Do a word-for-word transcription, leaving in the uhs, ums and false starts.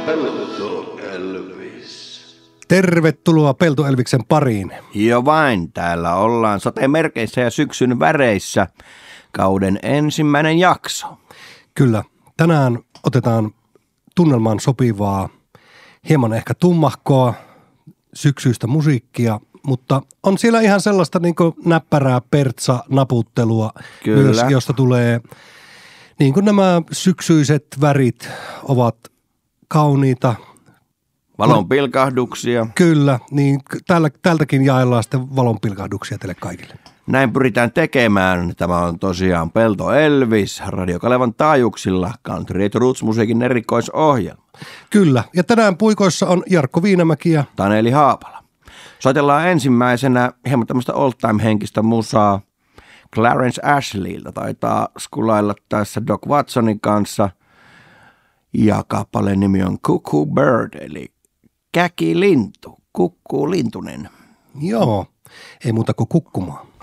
Pelto Elvis. Tervetuloa Pelto Elviksen pariin. Jo vain, täällä ollaan satemerkeissä ja syksyn väreissä. Kauden ensimmäinen jakso. Kyllä, tänään otetaan tunnelmaan sopivaa, hieman ehkä tummahkoa, syksyistä musiikkia, mutta on siellä ihan sellaista niin kuin näppärää pertsa-naputtelua Kyllä. myös, josta tulee, niin kuin nämä syksyiset värit ovat kauniita. Valonpilkahduksia. Kyllä, niin täällä, täältäkin jaellaan sitten valonpilkahduksia teille kaikille. Näin pyritään tekemään. Tämä on tosiaan Pelto Elvis, Radio Kalevan taajuuksilla, Country Roots musiikin erikoisohjelma. Kyllä, ja tänään puikoissa on Jarkko Viinamäki ja Taneli Haapala. Soitellaan ensimmäisenä hieman tämmöistä old-time-henkistä musaa Clarence Ashleyltä. Taitaa skulailla tässä Doc Watsonin kanssa. Ja kappaleen nimi on Cuckoo Bird, eli käkilintu, kukkuu lintunen. joo, ei muuta kuin kukkumaan.